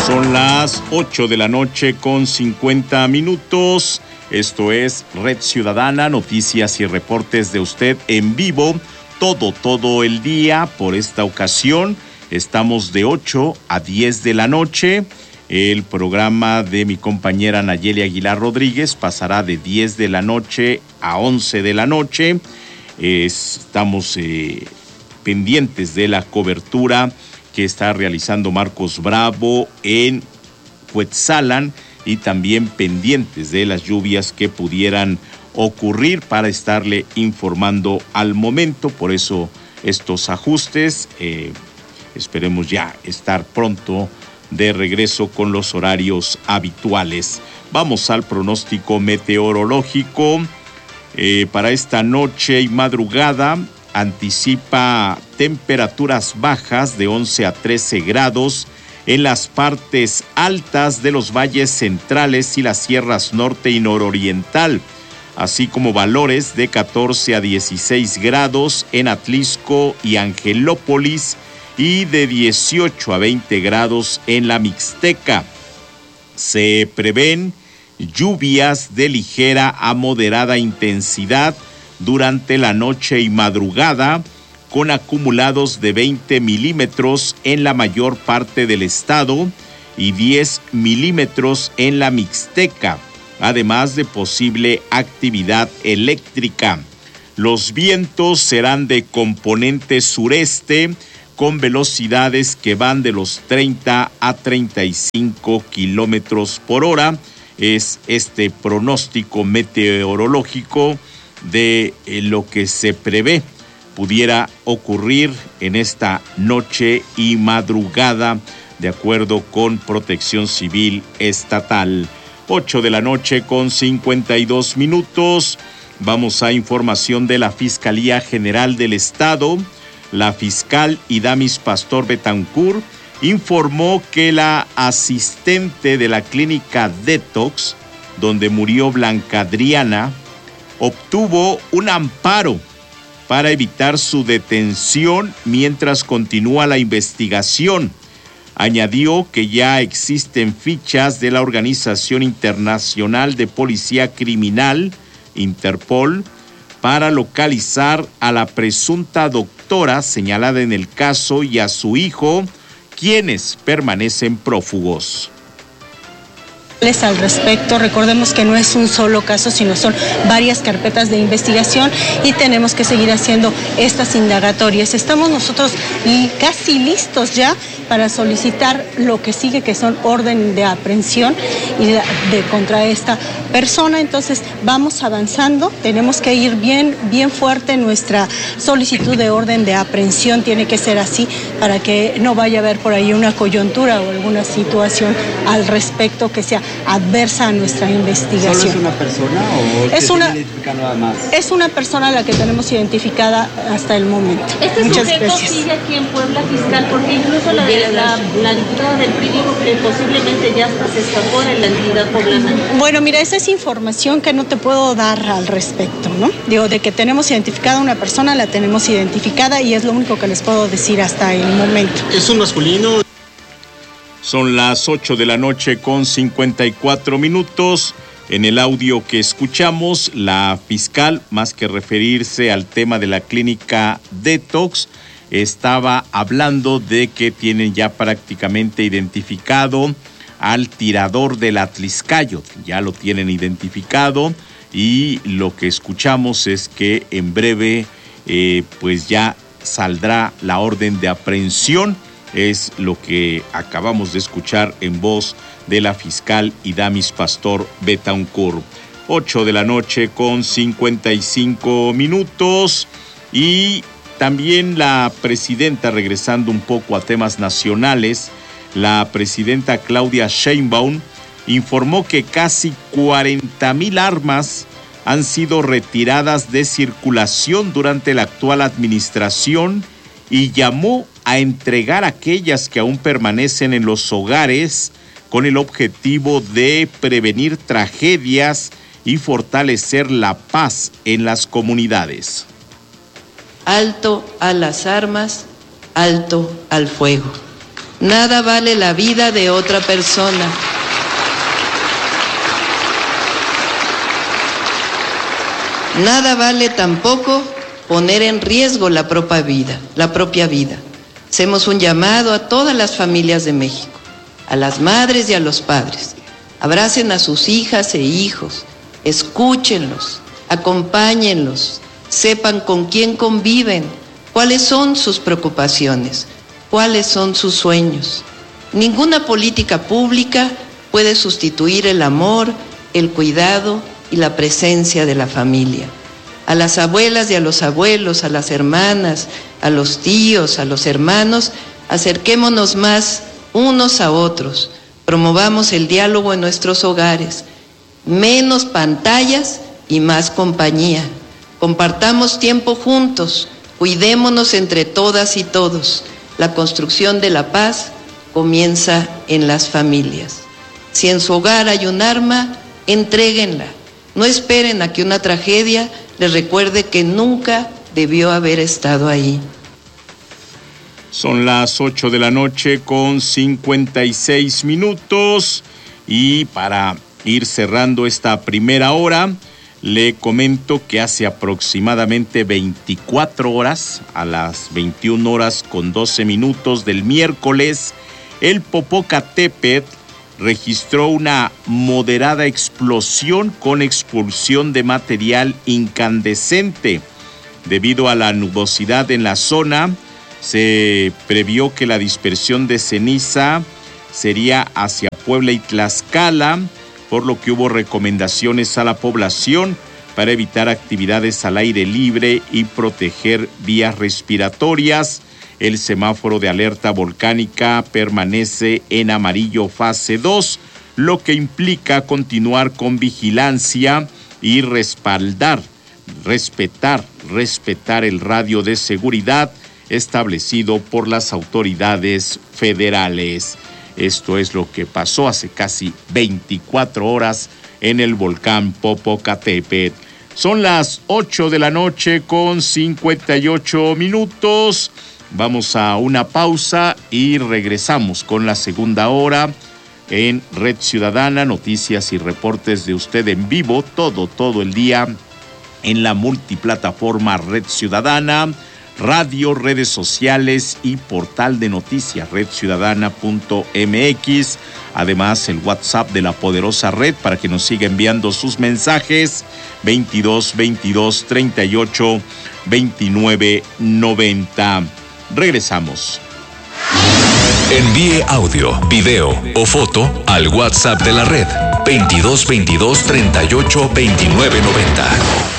Son las 8 de la noche con 50 minutos. Esto es Red Ciudadana, noticias y reportes de usted en vivo, todo el día. Por esta ocasión estamos de 8 a 10 de la noche. El programa de mi compañera Nayeli Aguilar Rodríguez pasará de 10 de la noche a 11 de la noche. Estamos pendientes de la cobertura que está realizando Marcos Bravo en Cuetzalan y también pendientes de las lluvias que pudieran ocurrir para estarle informando al momento. Por eso estos ajustes, esperemos ya estar pronto de regreso con los horarios habituales. Vamos al pronóstico meteorológico. Para esta noche y madrugada anticipa temperaturas bajas de 11 a 13 grados en las partes altas de los valles centrales y las sierras norte y nororiental, así como valores de 14 a 16 grados en Atlisco y Angelópolis y de 18 a 20 grados en la Mixteca. Se prevén lluvias de ligera a moderada intensidad durante la noche y madrugada, con acumulados de 20 milímetros en la mayor parte del estado y 10 milímetros en la Mixteca, además de posible actividad eléctrica. Los vientos serán de componente sureste, con velocidades que van de los 30 a 35 kilómetros por hora. Es este pronóstico meteorológico de lo que se prevé pudiera ocurrir en esta noche y madrugada, de acuerdo con Protección Civil Estatal. 8 de la noche con 52 minutos. Vamos a información de la Fiscalía General del Estado. La fiscal Idamis Pastor Betancourt informó que la asistente de la clínica Detox, donde murió Blanca Adriana, obtuvo un amparo para evitar su detención mientras continúa la investigación. Añadió que ya existen fichas de la Organización Internacional de Policía Criminal, Interpol, para localizar a la presunta doctora señalada en el caso y a su hijo, quienes permanecen prófugos. Al respecto, recordemos que no es un solo caso, sino son varias carpetas de investigación y tenemos que seguir haciendo estas indagatorias. Estamos nosotros casi listos ya para solicitar lo que sigue, que son orden de aprehensión y de contra esta persona. Entonces vamos avanzando, tenemos que ir bien fuerte. Nuestra solicitud de orden de aprehensión tiene que ser así para que no vaya a haber por ahí una coyuntura o alguna situación al respecto que sea adversa a nuestra investigación. ¿Solo es una persona o es una identificada nada más? Es una persona la que tenemos identificada hasta el momento. Muchas gracias. Sigue aquí en Puebla, fiscal, porque incluso la diputada del PRI dijo que posiblemente ya hasta se escapó de la entidad poblana. Bueno, mira, esa es información que no te puedo dar al respecto, ¿no? Digo, de que tenemos identificada a una persona, la tenemos identificada y es lo único que les puedo decir hasta el momento. ¿Es un masculino? Son las 8 de la noche con 54 minutos. En el audio que escuchamos, la fiscal, más que referirse al tema de la clínica Detox, estaba hablando de que tienen ya prácticamente identificado al tirador del Atliscayot. Ya lo tienen identificado y lo que escuchamos es que en breve pues ya saldrá la orden de aprehensión. Es lo que acabamos de escuchar en voz de la fiscal Idamis Pastor Betancourt. 8 de la noche con 55 minutos. Y también la presidenta, regresando un poco a temas nacionales, la presidenta Claudia Sheinbaum informó que casi 40,000 armas han sido retiradas de circulación durante la actual administración y llamó a entregar aquellas que aún permanecen en los hogares con el objetivo de prevenir tragedias y fortalecer la paz en las comunidades. Alto a las armas, alto al fuego. Nada vale la vida de otra persona. Nada vale tampoco poner en riesgo la propia vida. Hacemos un llamado a todas las familias de México, a las madres y a los padres. Abracen a sus hijas e hijos, escúchenlos, acompáñenlos, sepan con quién conviven, cuáles son sus preocupaciones, cuáles son sus sueños. Ninguna política pública puede sustituir el amor, el cuidado y la presencia de la familia. A las abuelas y a los abuelos, a las hermanas, a los tíos, a los hermanos, acerquémonos más unos a otros, promovamos el diálogo en nuestros hogares, menos pantallas y más compañía. Compartamos tiempo juntos, cuidémonos entre todas y todos. La construcción de la paz comienza en las familias. Si en su hogar hay un arma, entréguenla. No esperen a que una tragedia les recuerde que nunca debió haber estado ahí. Son las 8 de la noche con 56 minutos y para ir cerrando esta primera hora, le comento que hace aproximadamente 24 horas, a las 21 horas con 12 minutos del miércoles, el Popocatépetl registró una moderada explosión con expulsión de material incandescente. Debido a la nubosidad en la zona, se previó que la dispersión de ceniza sería hacia Puebla y Tlaxcala, por lo que hubo recomendaciones a la población para evitar actividades al aire libre y proteger vías respiratorias. El semáforo de alerta volcánica permanece en amarillo fase 2, lo que implica continuar con vigilancia y respetar el radio de seguridad establecido por las autoridades federales. Esto es lo que pasó hace casi 24 horas en el volcán Popocatépetl. Son las 8 de la noche con 58 minutos. Vamos a una pausa y regresamos con la segunda hora en Red Ciudadana, noticias y reportes de usted en vivo, todo el día en la multiplataforma Red Ciudadana, radio, redes sociales y portal de noticias redciudadana.mx. Además, el WhatsApp de la poderosa red para que nos siga enviando sus mensajes 22 22 38 29 90. Regresamos. Envíe audio, video o foto al WhatsApp de la red 22 22 38 29 90.